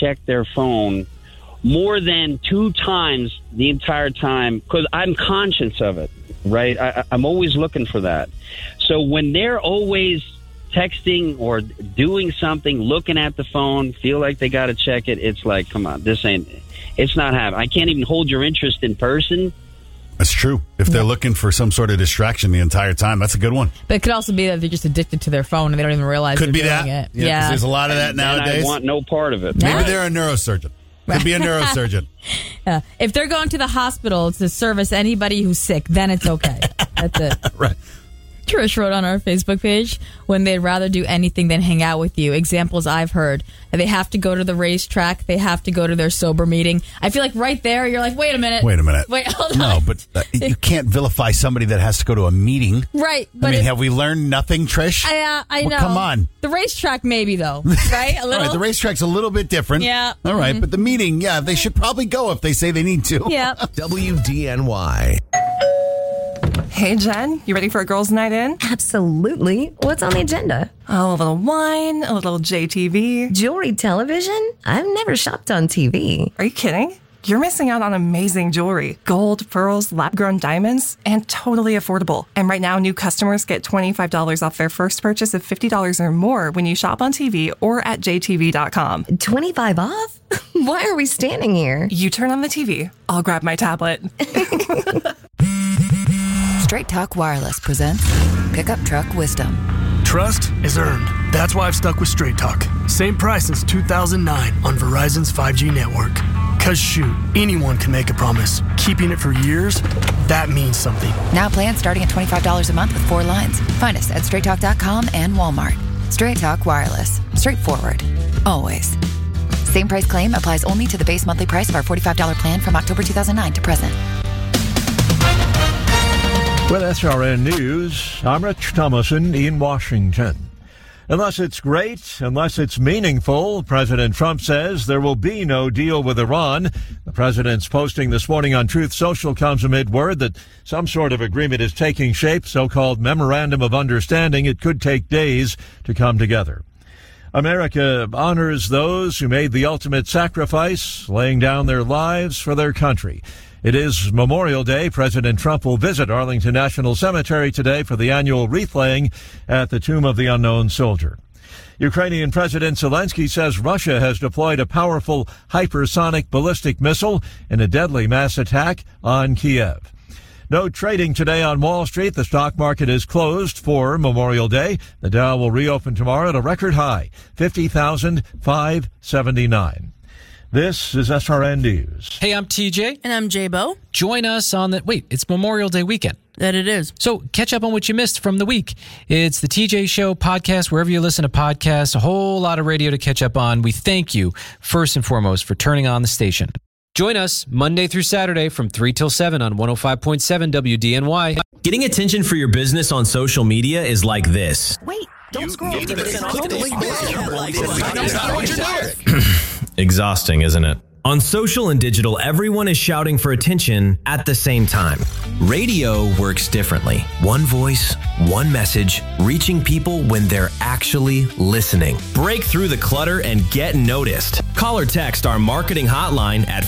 check their phone more than 2 times the entire time, because I'm conscious of it, right? I'm always looking for that. So when they're always texting or doing something, looking at the phone, feel like they got to check it, it's like, come on, it's not happening. I can't even hold your interest in person. That's true. If they're looking for some sort of distraction the entire time, that's a good one. But it could also be that they're just addicted to their phone and they don't even realize they're doing it. Yeah, 'cause there's a lot of that nowadays. I want no part of it. Maybe they're a neurosurgeon. Could be a neurosurgeon. If they're going to the hospital to service anybody who's sick, then it's okay. That's it. Right. Trish wrote on our Facebook page, when they'd rather do anything than hang out with you. Examples I've heard. They have to go to the racetrack. They have to go to their sober meeting. I feel like right there, you're like, wait a minute. Wait, hold on. No, but you can't vilify somebody that has to go to a meeting. Right. But have we learned nothing, Trish? I know. Come on. The racetrack maybe, though. Right? A little. All right, the racetrack's a little bit different. Yeah. All right, but the meeting, they should probably go if they say they need to. Yeah. WDNY. Hey, Jen, you ready for a girls' night in? Absolutely. What's on the agenda? Oh, a little wine, a little JTV. Jewelry television? I've never shopped on TV. Are you kidding? You're missing out on amazing jewelry. Gold, pearls, lab-grown diamonds, and totally affordable. And right now, new customers get $25 off their first purchase of $50 or more when you shop on TV or at jtv.com. 25 off? Why are we standing here? You turn on the TV. I'll grab my tablet. Straight Talk Wireless presents Pickup Truck Wisdom. Trust is earned. That's why I've stuck with Straight Talk. Same price since 2009 on Verizon's 5G network. Cause shoot, anyone can make a promise. Keeping it for years, that means something. Now plans starting at $25 a month with 4 lines. Find us at straighttalk.com and Walmart. Straight Talk Wireless. Straightforward. Always. Same price claim applies only to the base monthly price of our $45 plan from October 2009 to present. With SRN News, I'm Rich Thomason in Washington. Unless it's great, unless it's meaningful, President Trump says there will be no deal with Iran. The president's posting this morning on Truth Social comes amid word that some sort of agreement is taking shape, so-called Memorandum of Understanding. It could take days to come together. America honors those who made the ultimate sacrifice, laying down their lives for their country. It is Memorial Day. President Trump will visit Arlington National Cemetery today for the annual wreath laying at the Tomb of the Unknown Soldier. Ukrainian President Zelensky says Russia has deployed a powerful hypersonic ballistic missile in a deadly mass attack on Kiev. No trading today on Wall Street. The stock market is closed for Memorial Day. The Dow will reopen tomorrow at a record high, 50,579. This is SRN News. Hey, I'm TJ. And I'm J-Bo. Join us on it's Memorial Day weekend. That it is. So catch up on what you missed from the week. It's the TJ Show podcast, wherever you listen to podcasts, a whole lot of radio to catch up on. We thank you, first and foremost, for turning on the station. Join us Monday through Saturday from 3 till 7 on 105.7 WDNY. Getting attention for your business on social media is like this. Wait, don't scroll. Exhausting, isn't it? On social and digital, everyone is shouting for attention at the same time. Radio works differently. One voice, one message, reaching people when they're actually listening. Break through the clutter and get noticed. Call or text our marketing hotline at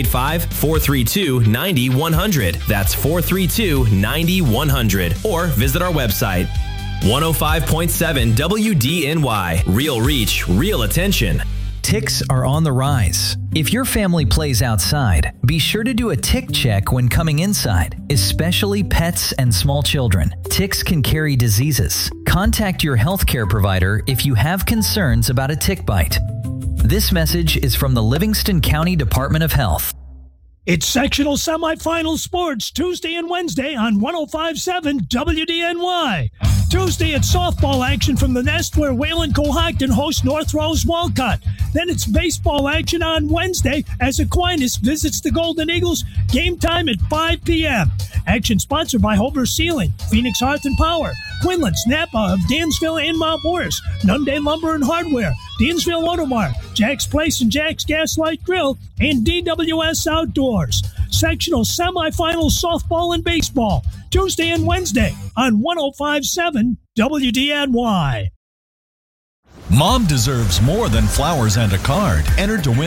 585-432-9100. That's 432-9100. Or visit our website, 105.7 WDNY. Real reach, real attention. Ticks are on the rise. If your family plays outside, be sure to do a tick check when coming inside, especially pets and small children. Ticks can carry diseases. Contact your healthcare provider if you have concerns about a tick bite. This message is from the Livingston County Department of Health. It's sectional semifinal sports Tuesday and Wednesday on 105.7 WDNY. Tuesday, it's softball action from the Nest where Wayland Cohocton hosts North Rose Walcott. Then it's baseball action on Wednesday as Aquinas visits the Golden Eagles. Game time at 5 p.m. Action sponsored by Hover Ceiling, Phoenix Hearth and Power, Quinlan's, Napa of Dansville and Mount Morris, Nunday Lumber and Hardware, Dansville Automart, Jack's Place and Jack's Gaslight Grill, and DWS Outdoors. Sectional semifinal softball and baseball, Tuesday and Wednesday on 105.7 WDNY. Mom deserves more than flowers and a card. Enter to win